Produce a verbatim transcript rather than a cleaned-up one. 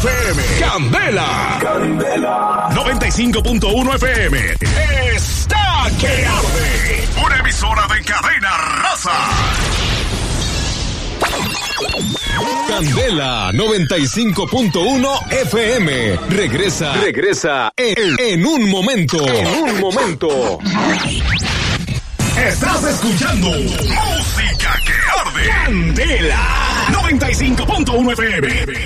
F M. Candela. Candela. noventa y cinco punto uno F M. Está que arde. Una emisora de cadena raza. Candela noventa y cinco punto uno F M. Regresa. Regresa en, en un momento. En un momento. Estás escuchando música que arde. Candela noventa y cinco punto uno F M.